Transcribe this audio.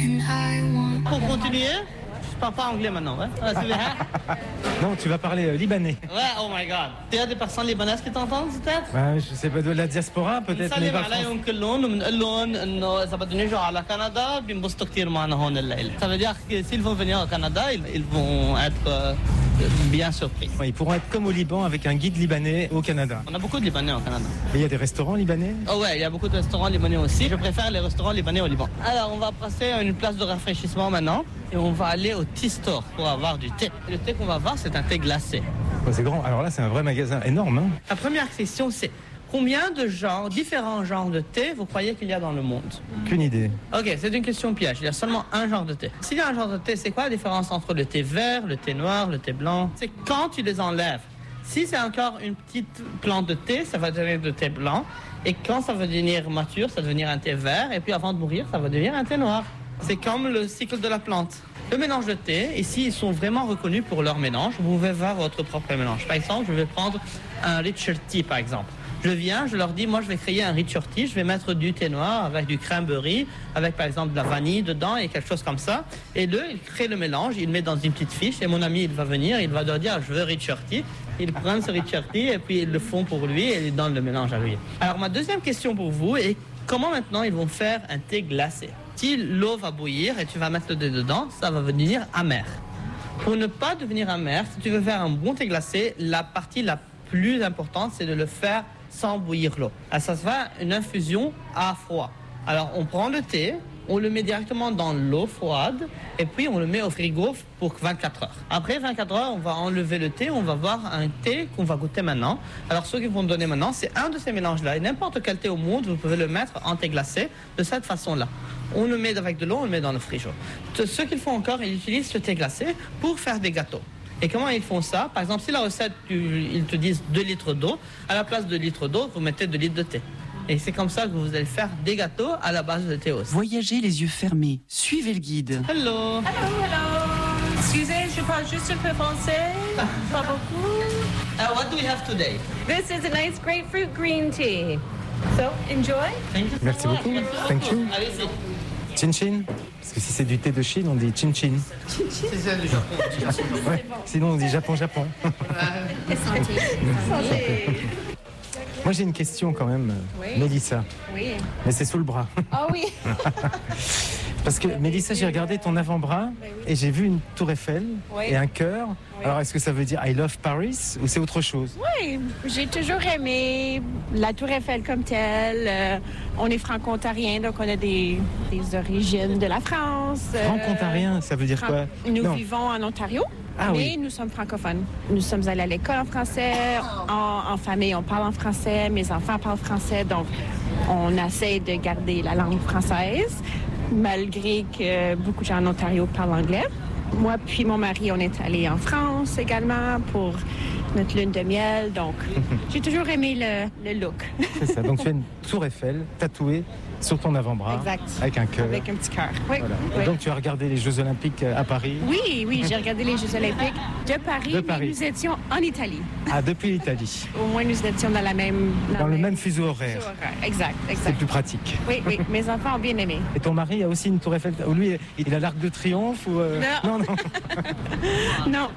Pour continuer, je parle pas anglais maintenant, ouais. Ah, c'est bien. Non, tu vas parler libanais. Ouais, oh my god. Il y a des personnes libanaises qui t'entendent, peut-être? Ouais, je sais pas, de la diaspora peut-être. mais نسلم pas français. عليهم كلهم وبنقول لهم انه اذا بدهم يجوا على كندا بينبسطوا كثير معنا هون الليله. Ça veut dire que s'ils vont venir au Canada, ils vont être bien surpris. Ouais, ils pourront être comme au Liban avec un guide libanais au Canada. On a beaucoup de Libanais au Canada. Et il y a des restaurants libanais? Oh ouais, il y a beaucoup de restaurants libanais aussi. Je préfère les restaurants libanais au Liban. Alors, on va passer à une place de rafraîchissement maintenant. Et on va aller au tea store pour avoir du thé. Le thé qu'on va voir, c'est un thé glacé. Ouais, c'est grand. Alors là, c'est un vrai magasin énorme. Hein. La première question, c'est combien de genres, différents genres de thé vous croyez qu'il y a dans le monde? Aucune idée. Ok, c'est une question piège. Il y a seulement un genre de thé. S'il y a un genre de thé, c'est quoi la différence entre le thé vert, le thé noir, le thé blanc? C'est quand tu les enlèves. Si c'est encore une petite plante de thé, ça va devenir de thé blanc. Et quand ça va devenir mature, ça va devenir un thé vert. Et puis avant de mourir, ça va devenir un thé noir. C'est comme le cycle de la plante. Le mélange de thé, ici, ils sont vraiment reconnus pour leur mélange. Vous pouvez voir votre propre mélange. Par exemple, je vais prendre un Richer Tea, par exemple. Je viens, je leur dis, moi, je vais créer un Richer Tea. Je vais mettre du thé noir avec du cranberry, avec, par exemple, de la vanille dedans et quelque chose comme ça. Et eux, ils créent le mélange, ils le mettent dans une petite fiche. Et mon ami, il va venir, il va leur dire, je veux Richer Tea. Ils prennent ce Richer Tea et puis ils le font pour lui et ils donnent le mélange à lui. Alors, ma deuxième question pour vous est, comment maintenant ils vont faire un thé glacé? Si l'eau va bouillir et tu vas mettre le thé dedans, ça va devenir amer. Pour ne pas devenir amer, si tu veux faire un bon thé glacé, la partie la plus importante, c'est de le faire sans bouillir l'eau. Alors, ça se fait une infusion à froid. Alors, on prend le thé, on le met directement dans l'eau froide et puis on le met au frigo pour 24 heures. Après 24 heures, on va enlever le thé, on va voir un thé qu'on va goûter maintenant. Alors, ceux qui vont donner maintenant, c'est un de ces mélanges-là. Et n'importe quel thé au monde, vous pouvez le mettre en thé glacé de cette façon-là. On le met avec de l'eau, on le met dans le frigo. Ceux qui le font encore, ils utilisent ce thé glacé pour faire des gâteaux. Et comment ils font ça? Par exemple, si la recette, ils te disent 2 litres d'eau, à la place de 2 litres d'eau, vous mettez 2 litres de thé. Et c'est comme ça que vous allez faire des gâteaux à la base de thé aussi. Voyagez les yeux fermés, suivez le guide. Hello. Hello, hello. Excusez, je parle juste un peu français. Pas beaucoup. What do we have today? This is a nice grapefruit green tea. So, enjoy. Thank you so Merci much. beaucoup. Merci Thank beaucoup. you. Allez-y. Chin Chin? Parce que si c'est du thé de Chine, on dit Chin Chin. C'est celle du Japon. Ouais. Sinon, on dit Japon Japon. Moi, j'ai une question quand même, Oui. Mélissa. Oui. Mais c'est sous le bras. Ah oui. Parce que Mélissa, j'ai regardé ton avant-bras et j'ai vu une tour Eiffel Oui. et un cœur. Oui. Alors, est-ce que ça veut dire I love Paris ou c'est autre chose? Oui, j'ai toujours aimé la Tour Eiffel comme telle. On est franco-ontariens, donc on a des origines de la France. Franco-ontarien, ça veut dire quoi? Nous Non. vivons en Ontario, Ah mais oui. nous sommes francophones. Nous sommes allés à l'école en français. En famille, on parle en français. Mes enfants parlent français, donc on essaie de garder la langue française, malgré que beaucoup de gens en Ontario parlent anglais. Moi puis mon mari, on est allés en France également pour notre lune de miel. Donc, j'ai toujours aimé le look. C'est ça. Donc, tu as une tour Eiffel tatouée sur ton avant-bras. Exact. Avec un cœur. Avec un petit cœur. Oui. Voilà. oui. Et donc, tu as regardé les Jeux Olympiques à Paris. Oui, j'ai regardé les Jeux Olympiques de Paris, De Paris. mais nous étions en Italie. Ah, depuis l'Italie. Au moins, nous étions dans la même... Dans le même fuseau horaire. Exact, C'est exact. plus pratique. Oui, mes enfants ont bien aimé. Et ton mari a aussi une tour Eiffel. Lui, il a l'Arc de Triomphe ou Non. non. Non,